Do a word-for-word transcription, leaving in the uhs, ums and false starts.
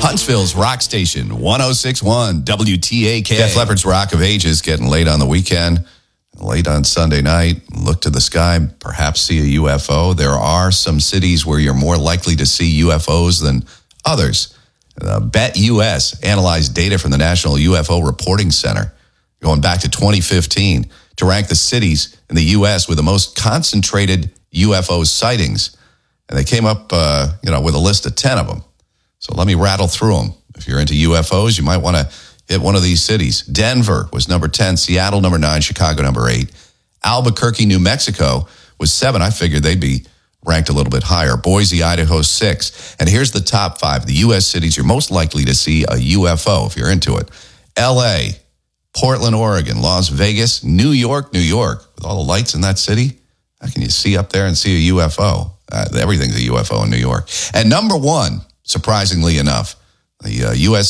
Huntsville's Rock Station, one oh six point one W T A K. Def Leppard's Rock of Ages getting late on the weekend, late on Sunday night. Look to the sky, perhaps see a U F O. There are some cities where you're more likely to see U F Os than others. Uh, BetUS analyzed data from the National U F O Reporting Center going back to twenty fifteen to rank the cities in the U S with the most concentrated U F O sightings. And they came up, uh, you know, with a list of ten of them. So let me rattle through them. If you're into U F Os, you might want to hit one of these cities. Denver was number ten, Seattle number nine, Chicago number eight. Albuquerque, New Mexico was seven. I figured they'd be ranked a little bit higher. Boise, Idaho, six. And here's the top five, the U S cities you're most likely to see a U F O if you're into it. L A, Portland, Oregon, Las Vegas, New York, New York. With all the lights in that city, how can you see up there and see a U F O? Uh, everything's a U F O in New York. And number one, surprisingly enough, the uh, U S